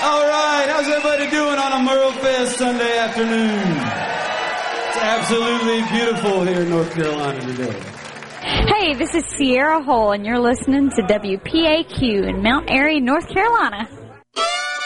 All right, how's everybody doing on a Merle Fest Sunday afternoon? It's absolutely beautiful here in North Carolina today. Hey, this is Sierra Hull, and you're listening to WPAQ in Mount Airy, North Carolina.